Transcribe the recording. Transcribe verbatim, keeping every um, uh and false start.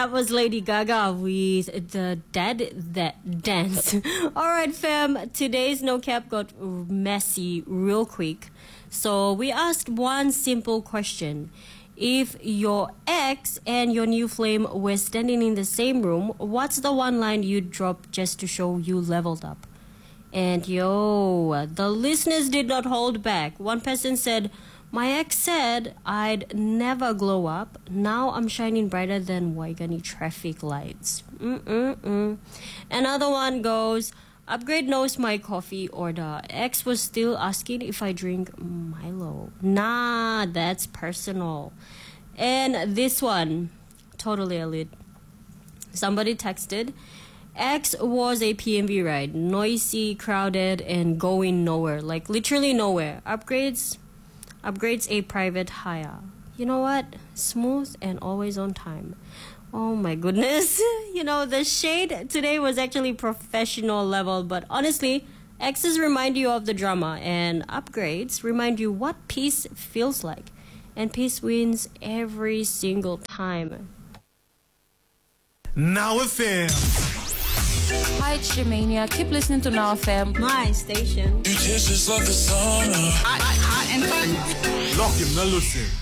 That was Lady Gaga with the Dead That Dance. Alright fam, today's No Cap got messy real quick. So we asked one simple question. If your ex and your new flame were standing in the same room, what's the one line you'd drop just to show you leveled up? And yo, the listeners did not hold back. One person said, my ex said I'd never glow up. Now I'm shining brighter than Waigani traffic lights. Mm-mm-mm. Another one goes, upgrade knows my coffee order. Ex was still asking if I drink Milo. Nah, that's personal. And this one, totally elite. Somebody texted, X was a P M V ride, noisy, crowded, and going nowhere. Like literally nowhere. Upgrades, upgrades a private hire. You know what? Smooth and always on time. Oh my goodness. You know, the shade today was actually professional level, but honestly, X's remind you of the drama, and upgrades remind you what peace feels like. And peace wins every single time. Now F M. Hi, it's Germania. Keep listening to Now F M. My station. You taste just like a sauna. Hot, hot, hot and fun. Lock in, now listen.